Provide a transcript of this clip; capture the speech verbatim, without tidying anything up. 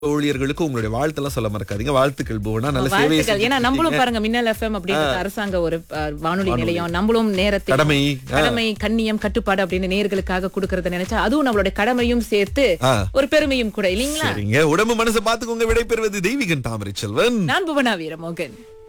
ஊழியர்களுக்கு உங்களுடைய வாழ்த்தெல்லாம் சொல்ல மறக்காதீங்க. வாழ்த்துக்கள் புவனா. நல்ல சேவை வாழ்த்துக்கள். ஏன்னா நம்மளும் செஞ்சுட்டு பாருங்க மின்னல் எஃப்எம் அப்படின்றது அரசாங்க ஒரு அஹ், வானொலி நிலையம். நம்மளும் நேரத்தை கடமை, ஆ. கடமை கண்ணியம் கட்டுப்பாடு அப்படின்னு நேர்களுக்காக கொடுக்கறத நினைச்சா அதுவும் நம்மளுடைய கடமையும் சேர்த்து ஆ. ஒரு பெருமையும் கூட இல்லீங்களா? சரிங்க. உடம்பு மனசை பாத்துக்கோங்க. விடை பெறுவது தெய்வீகன் தாமரை செல்வன். நான் புவனா வீரமோகன்.